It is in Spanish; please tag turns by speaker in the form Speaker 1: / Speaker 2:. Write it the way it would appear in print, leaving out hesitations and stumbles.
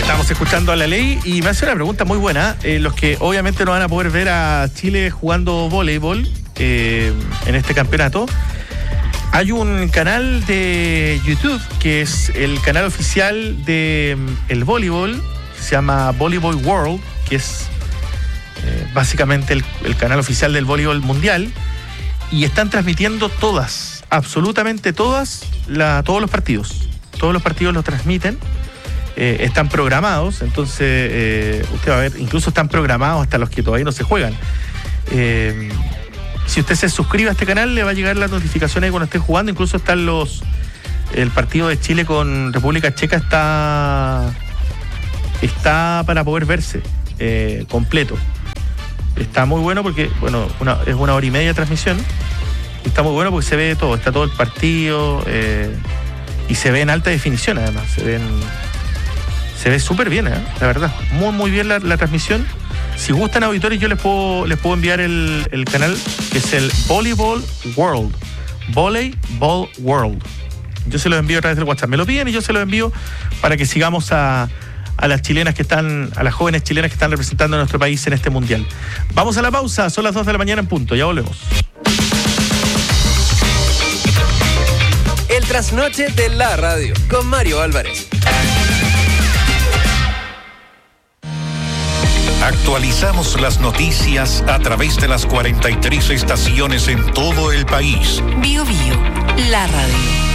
Speaker 1: Estamos escuchando a la ley y me hace una pregunta muy buena. Los que obviamente no van a poder ver a Chile jugando voleibol en este campeonato, hay un canal de YouTube que es el canal oficial de el voleibol, se llama Volleyball World, que es básicamente el canal oficial del voleibol mundial, y están transmitiendo absolutamente todos los partidos. Todos los partidos los transmiten. Están programados, entonces usted va a ver, incluso están programados hasta los que todavía no se juegan. Si usted se suscribe a este canal, le va a llegar las notificaciones cuando esté jugando. Incluso están el partido de Chile con República Checa está para poder verse completo. Está muy bueno porque, bueno, es 1 hora y media de transmisión. Está muy bueno porque se ve todo, está todo el partido y se ve en alta definición además. Se ve súper bien, la verdad. Muy, muy bien la transmisión. Si gustan auditores, yo les puedo enviar el canal, que es el Volleyball World. Volleyball World. Yo se los envío a través del WhatsApp. Me lo piden y yo se los envío para que sigamos a las chilenas a las jóvenes chilenas que están representando a nuestro país en este mundial. Vamos a la pausa, son las 2 de la mañana en punto. Ya volvemos.
Speaker 2: El trasnoche de la radio con Mario Álvarez.
Speaker 3: Actualizamos las noticias a través de las 43 estaciones en todo el país.
Speaker 4: Bio, la radio.